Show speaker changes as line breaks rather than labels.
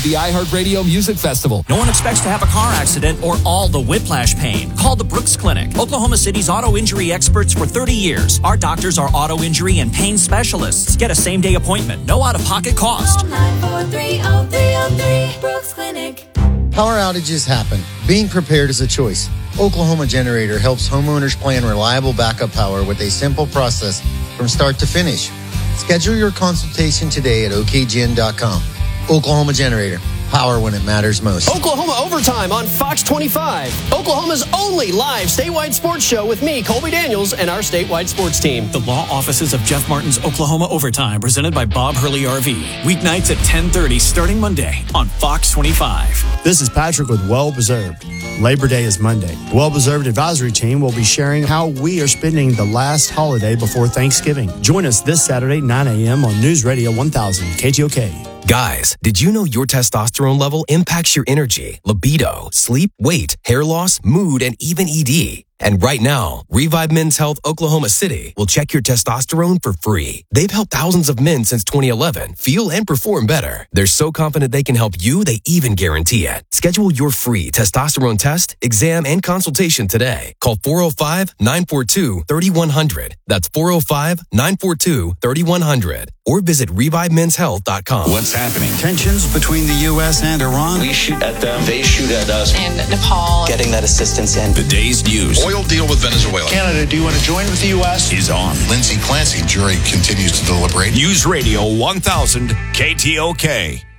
the iHeartRadio Music Festival.
No one expects to have a car accident or all the whiplash pain. Call the Brooks Clinic, Oklahoma City's auto injury experts for 30 years. Our doctors are auto injury and pain specialists. Get a same-day appointment. No out-of-pocket cost.
Call 943-0303, Brooks Clinic.
Power outages happen. Being prepared is a choice. Oklahoma Generator helps homeowners plan reliable backup power with a simple process from start to finish. Schedule your consultation today at okgen.com. Oklahoma Generator. Power when it matters most.
Oklahoma Overtime on Fox 25. Oklahoma's only live statewide sports show with me, Colby Daniels, and our statewide sports team.
The law offices of Jeff Martin's Oklahoma Overtime, presented by Bob Hurley RV. Weeknights at 10:30 starting Monday on Fox 25.
This is Patrick with Well Preserved. Labor Day is Monday. The Well Preserved Advisory Team will be sharing how we are spending the last holiday before Thanksgiving. Join us this Saturday, 9 a.m. on News Radio 1000 KTOK.
Guys, did you know your testosterone level impacts your energy, libido, sleep, weight, hair loss, mood, and even ED? And right now, Revive Men's Health Oklahoma City will check your testosterone for free. They've helped thousands of men since 2011 feel and perform better. They're so confident they can help you, they even guarantee it. Schedule your free testosterone test, exam, and consultation today. Call 405-942-3100. That's 405-942-3100. Or visit ReviveMen'sHealth.com.
What's happening? Tensions between the U.S. and Iran.
We shoot at them, they shoot at us.
And Nepal.
Getting that assistance in.
The day's news.
Oil deal with Venezuela.
Canada, do you want to join with the U.S.? Is on.
Lindsay Clancy, jury continues to deliberate.
News Radio 1000 KTOK.